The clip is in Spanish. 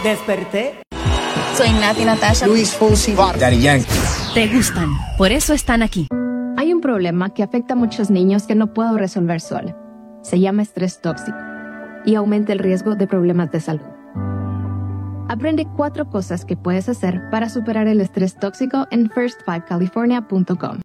Desperté. Soy Nati Natasha. Luis Fonsi, Daddy Yankee. Te gustan, por eso están aquí. Hay un problema que afecta a muchos niños que no puedo resolver sola. Se llama estrés tóxico y aumenta el riesgo de problemas de salud. Aprende 4 cosas que puedes hacer para superar el estrés tóxico en first5california.com.